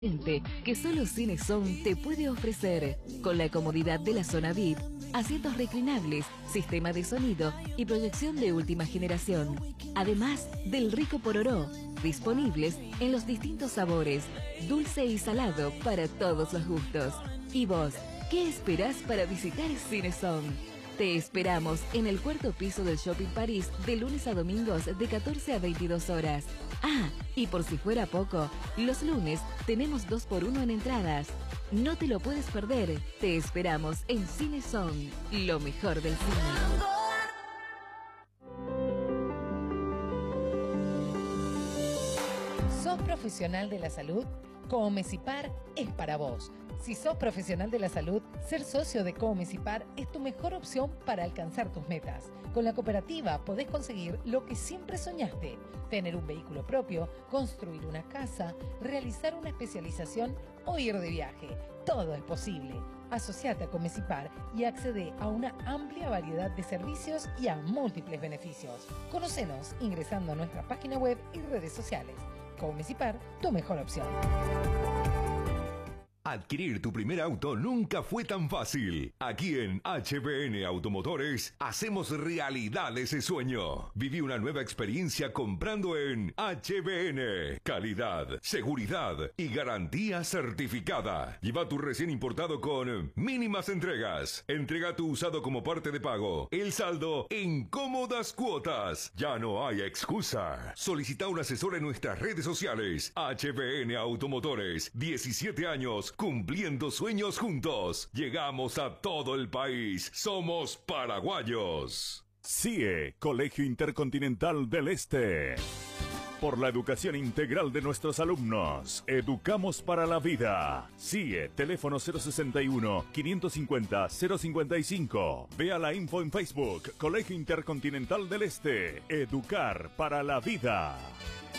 que solo CineZone te puede ofrecer, con la comodidad de la zona VIP, asientos reclinables, sistema de sonido y proyección de última generación, además del rico pororó, disponibles en los distintos sabores, dulce y salado para todos los gustos. ¿Y vos, qué esperás para visitar CineZone? Te esperamos en el cuarto piso del Shopping París de lunes a domingos de 14 a 22 horas. Ah, y por si fuera poco, los lunes tenemos 2x1 en entradas. No te lo puedes perder. Te esperamos en CineZone, lo mejor del cine. ¿Sos profesional de la salud? Comesipar es para vos. Si sos profesional de la salud, ser socio de Comesipar es tu mejor opción para alcanzar tus metas. Con la cooperativa podés conseguir lo que siempre soñaste: tener un vehículo propio, construir una casa, realizar una especialización o ir de viaje. Todo es posible. Asociate a Comesipar y accede a una amplia variedad de servicios y a múltiples beneficios. Conocenos ingresando a nuestra página web y redes sociales. Comesipar, tu mejor opción. Adquirir tu primer auto nunca fue tan fácil. Aquí en HBN Automotores hacemos realidad ese sueño. Viví una nueva experiencia comprando en HBN. Calidad, seguridad y garantía certificada. Lleva tu recién importado con mínimas entregas. Entrega tu usado como parte de pago. El saldo en cómodas cuotas. Ya no hay excusa. Solicita un asesor en nuestras redes sociales. HBN Automotores, 17 años cumpliendo sueños juntos. Llegamos a todo el país. Somos paraguayos. CIE, Colegio Intercontinental del Este. Por la educación integral de nuestros alumnos. Educamos para la vida. CIE, teléfono 061-550-055. Vea la info en Facebook. Colegio Intercontinental del Este. Educar para la vida.